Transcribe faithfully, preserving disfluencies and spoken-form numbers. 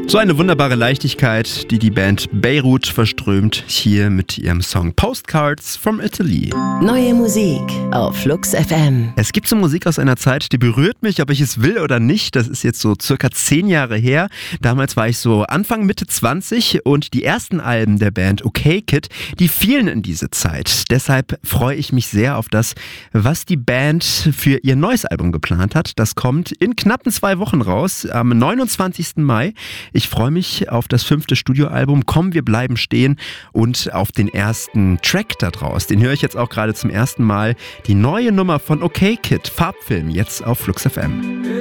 So eine wunderbare Leichtigkeit, die die Band Beirut verströmt, hier mit ihrem Song Postcards from Italy. Neue Musik auf Flux F M. Es gibt so Musik aus einer Zeit, die berührt mich, ob ich es will oder nicht. Das ist jetzt so circa zehn Jahre her. Damals war ich so Anfang, Mitte zwanzig und die ersten Alben der Band OK Kid, die fielen in diese Zeit. Deshalb freue ich mich sehr auf das, was die Band für ihr neues Album geplant hat. Das kommt in knappen zwei Wochen raus, am neunundzwanzigsten Mai. Ich freue mich auf das fünfte Studioalbum Komm, wir bleiben stehen und auf den ersten Track da draus. Den höre ich jetzt auch gerade zum ersten Mal. Die neue Nummer von OK Kid, Farbfilm, jetzt auf Flux F M.